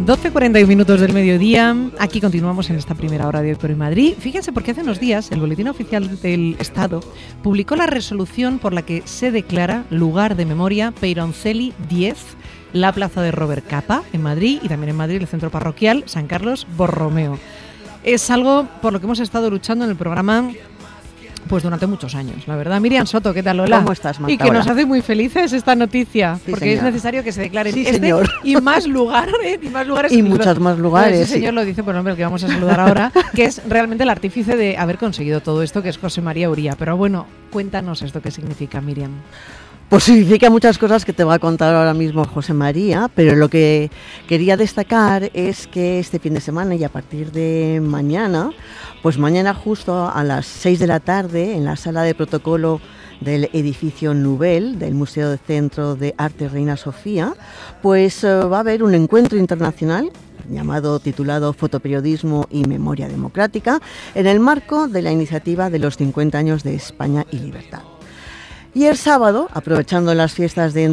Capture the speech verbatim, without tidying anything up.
doce cuarenta y un minutos del mediodía. Aquí continuamos en esta primera hora de Hoy por Hoy Madrid. Fíjense, porque hace unos días el Boletín Oficial del Estado publicó la resolución por la que se declara lugar de memoria Peyroncelli diez, la plaza de Robert Capa en Madrid, y también en Madrid el centro parroquial San Carlos Borromeo. Es algo por lo que hemos estado luchando en el programa pues durante muchos años, la verdad. Miriam Soto, ¿qué tal, Lola? ¿Cómo estás, Marta? Y que nos hace muy felices esta noticia, sí, porque señor. es necesario que se declaren sí, este señor. y más lugares, y más lugares. Y muchos más lugares. Ese señor sí. Lo dice por el hombre que vamos a saludar ahora, que es realmente el artífice de haber conseguido todo esto, que es José María Uría. Pero bueno, cuéntanos esto qué significa, Miriam. Pues significa muchas cosas que te va a contar ahora mismo José María, pero lo que quería destacar es que este fin de semana y a partir de mañana, pues mañana justo a las seis de la tarde en la sala de protocolo del edificio Nubel del Museo de Centro de Arte Reina Sofía, pues uh, va a haber un encuentro internacional llamado, titulado Fotoperiodismo y Memoria Democrática, en el marco de la iniciativa de los cincuenta años de España y Libertad. Y el sábado, aprovechando las fiestas de